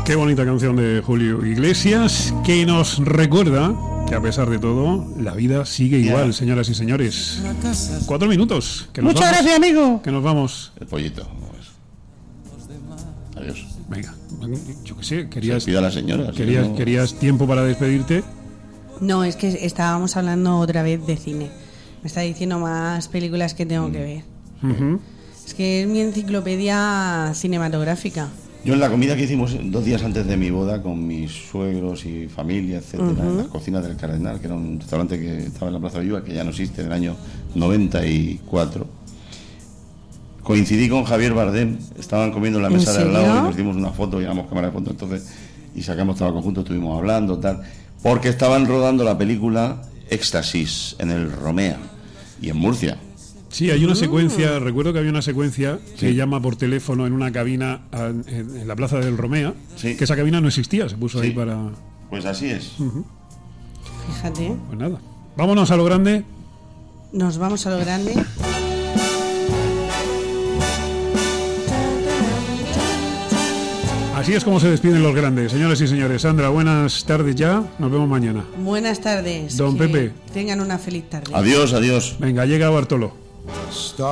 Qué bonita canción de Julio Iglesias, que nos recuerda que a pesar de todo, la vida sigue igual, señoras y señores. 4 minutos. Que nos Muchas vamos, gracias, amigo. Que nos vamos. El pollito. Adiós. Venga, yo qué sé, querías... Pida a la señora. ¿Querías tiempo para despedirte? No, es que estábamos hablando otra vez de cine. Me está diciendo más películas que tengo que ver. Es que es mi enciclopedia cinematográfica. Yo en la comida que hicimos 2 días antes de mi boda con mis suegros y familia, etcétera, en las cocinas del Cardenal, que era un restaurante que estaba en la Plaza de Ulloa, que ya no existe, del año 94. Coincidí con Javier Bardem, estaban comiendo en la mesa de al lado y nos dimos una foto, llevamos cámara de foto entonces y sacamos todo conjunto, estuvimos hablando, tal, porque estaban rodando la película Éxtasis en el Romea y en Murcia. Sí, hay una secuencia, recuerdo que había una secuencia que llama por teléfono en una cabina en la Plaza del Romea, que esa cabina no existía, se puso ahí para... Pues así es. Fíjate. Pues nada, vámonos a lo grande. Nos vamos a lo grande. Así es como se despiden los grandes, señores y señores. Sandra, buenas tardes ya, nos vemos mañana. Buenas tardes. Don Pepe. Tengan una feliz tarde. Adiós, adiós. Venga, llega Bartolo.